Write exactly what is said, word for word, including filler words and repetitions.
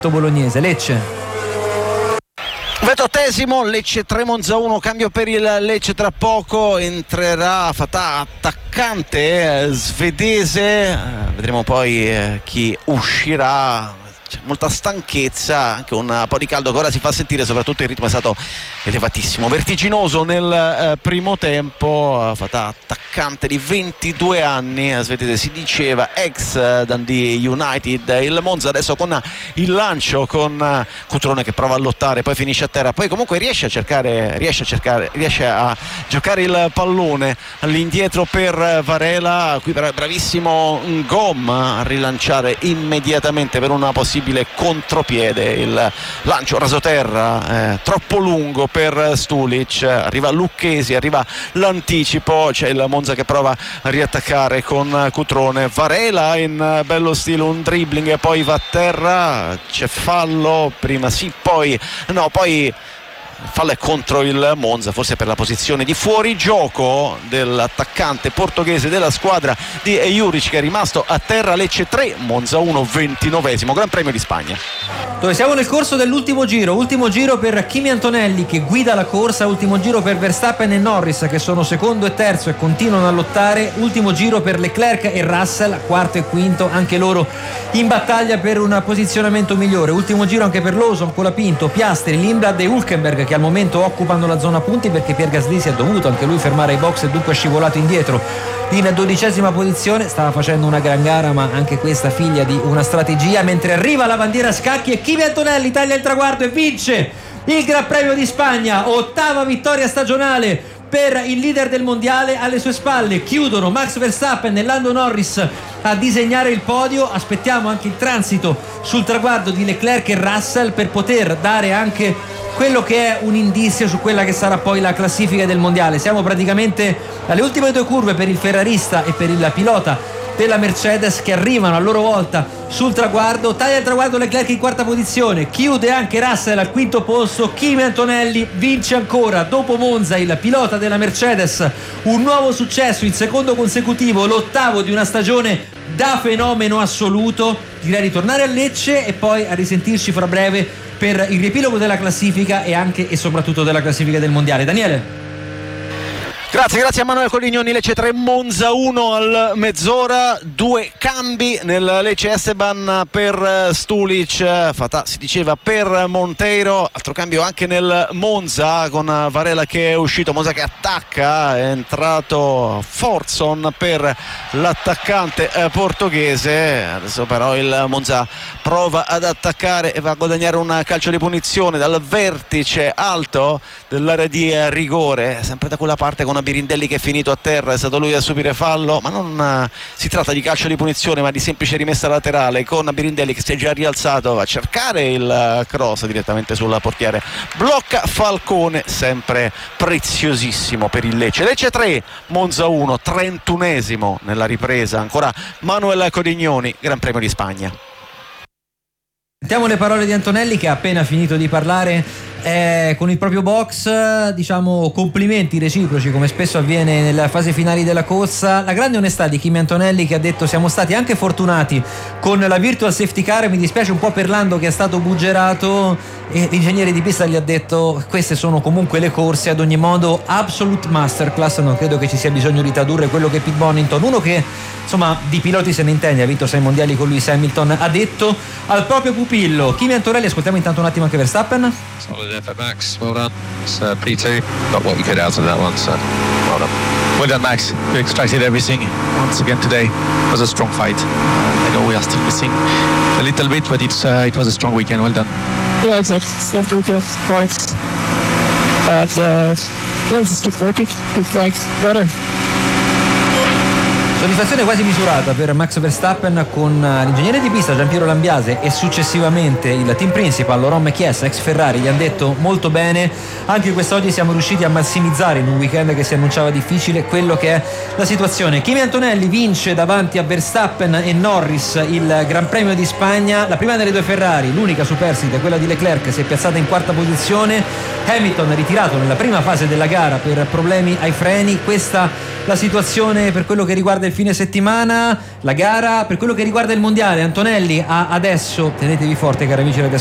bolognese. Lecce. ventottesimo, Lecce tre Monza uno, cambio per il Lecce, tra poco entrerà Fatah, attaccante eh, svedese, eh, vedremo poi eh, chi uscirà. C'è molta stanchezza, anche un po' di caldo che ora si fa sentire, soprattutto il ritmo è stato elevatissimo, vertiginoso nel eh, primo tempo. Fatah, attaccante di ventidue anni, svedese, si diceva ex eh, Dundee United. Il Monza adesso con il lancio, con eh, Cutrone che prova a lottare, poi finisce a terra, poi comunque riesce a cercare, riesce a cercare, riesce a giocare il pallone all'indietro per Varela, qui bravissimo Ngom a rilanciare immediatamente per una possibile contropiede. Il lancio rasoterra eh, troppo lungo per Stulic, arriva Lucchesi, arriva l'anticipo, c'è il Monza che prova a riattaccare con Cutrone, Varela in bello stile un dribbling e poi va a terra, c'è fallo, prima sì poi no, poi fallo è contro il Monza, forse per la posizione di fuorigioco dell'attaccante portoghese della squadra di Juric, che è rimasto a terra. Lecce tre Monza uno, ventinovesimo Gran Premio di Spagna, dove siamo nel corso dell'ultimo giro. Ultimo giro per Kimi Antonelli che guida la corsa, ultimo giro per Verstappen e Norris che sono secondo e terzo e continuano a lottare, ultimo giro per Leclerc e Russell, quarto e quinto, anche loro in battaglia per un posizionamento migliore. Ultimo giro anche per Lawson, Colapinto, Piastri, Lindblad e Hülkenberg, che al momento occupano la zona punti perché Pierre Gasly si è dovuto anche lui fermare ai box e dunque è scivolato indietro in dodicesima posizione. Stava facendo una gran gara, ma anche questa figlia di una strategia, mentre arriva la bandiera a scacchi e Kimi Antonelli taglia il traguardo e vince il Gran Premio di Spagna, ottava vittoria stagionale per il leader del mondiale. Alle sue spalle chiudono Max Verstappen e Lando Norris a disegnare il podio. Aspettiamo anche il transito sul traguardo di Leclerc e Russell per poter dare anche quello che è un indizio su quella che sarà poi la classifica del mondiale. Siamo praticamente alle ultime due curve per il ferrarista e per il pilota della Mercedes, che arrivano a loro volta sul traguardo. Taglia il traguardo Leclerc in quarta posizione, chiude anche Russell al quinto posto. Kimi Antonelli vince ancora dopo Monza, il pilota della Mercedes, un nuovo successo, il secondo consecutivo, l'ottavo di una stagione da fenomeno assoluto. Direi di tornare a Lecce e poi a risentirci fra breve per il riepilogo della classifica e anche e soprattutto della classifica del mondiale. Daniele. Grazie, grazie a Manuel Colignoni. Lecce tre Monza uno al mezz'ora, due cambi nel Lecce Esteban per Stulic, Fatah si diceva per Monteiro, altro cambio anche nel Monza con Varela che è uscito, Monza che attacca, è entrato Forson per l'attaccante portoghese. Adesso però il Monza prova ad attaccare e va a guadagnare un calcio di punizione dal vertice alto dell'area di rigore, sempre da quella parte con Birindelli che è finito a terra, è stato lui a subire fallo, ma non uh, si tratta di calcio di punizione ma di semplice rimessa laterale, con Birindelli che si è già rialzato a cercare il uh, cross direttamente sul portiere, blocca Falcone, sempre preziosissimo per il Lecce. Lecce tre Monza uno, trentunesimo nella ripresa, ancora Manuel Codignoni, Gran Premio di Spagna. Sentiamo le parole di Antonelli che ha appena finito di parlare eh, con il proprio box, diciamo complimenti reciproci come spesso avviene nella fase finale della corsa. La grande onestà di Kimi Antonelli che ha detto siamo stati anche fortunati con la virtual safety car, mi dispiace un po' per Lando che è stato buggerato, e l'ingegnere di pista gli ha detto queste sono comunque le corse, ad ogni modo absolute masterclass, non credo che ci sia bisogno di tradurre quello che Pete Bonington, uno che insomma di piloti se ne intende, ha vinto sei mondiali con Lewis Hamilton, ha detto al proprio pupillo. Kimi Antonelli, ascoltiamo intanto un attimo anche Verstappen. Solid effort Max, well done. It's uh, P two, got what you could out of that one, so well done. Well done Max, you extracted everything once again today. It was a strong fight. Uh, I know we are still missing a little bit, but it's uh, it was a strong weekend, well done. Yeah, exactly. It's a weekend, right. And uh, yeah, just keep working, keep like better. Soddisfazione quasi misurata per Max Verstappen con l'ingegnere di pista Giampiero Lambiase e successivamente il team principal Laurent Mekies, ex Ferrari, gli hanno detto molto bene, anche quest'oggi siamo riusciti a massimizzare in un weekend che si annunciava difficile quello che è la situazione. Kimi Antonelli vince davanti a Verstappen e Norris il Gran Premio di Spagna, la prima delle due Ferrari, l'unica superstite, quella di Leclerc, si è piazzata in quarta posizione, Hamilton ritirato nella prima fase della gara per problemi ai freni. Questa la situazione per quello che riguarda il del fine settimana, la gara per quello che riguarda il mondiale. Antonelli ha adesso, tenetevi forte cari amici